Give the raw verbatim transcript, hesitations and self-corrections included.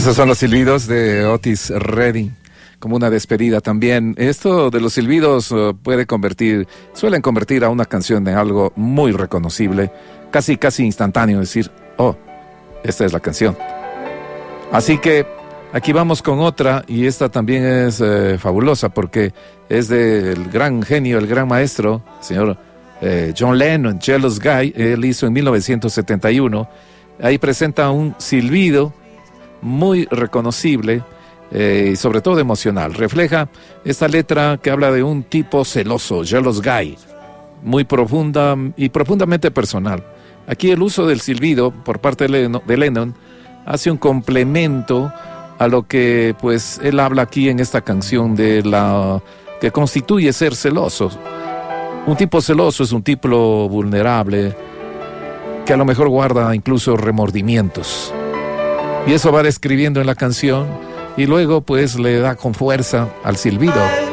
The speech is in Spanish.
Esos son los silbidos de Otis Redding, como una despedida también. Esto de los silbidos uh, puede convertir, suelen convertir a una canción en algo muy reconocible, casi, casi instantáneo, decir, oh, esta es la canción. Así que aquí vamos con otra, y esta también es eh, fabulosa, porque es del gran genio, el gran maestro, señor eh, John Lennon, Jealous Guy. Él hizo en mil novecientos setenta y uno, ahí presenta un silbido muy reconocible eh, y sobre todo emocional. Refleja esta letra que habla de un tipo celoso, Jealous Guy, muy profunda y profundamente personal. Aquí el uso del silbido por parte de Lennon, de Lennon hace un complemento a lo que pues él habla aquí en esta canción de la que constituye ser celoso. Un tipo celoso es un tipo vulnerable que a lo mejor guarda incluso remordimientos. Y eso va describiendo en la canción y luego pues le da con fuerza al silbido.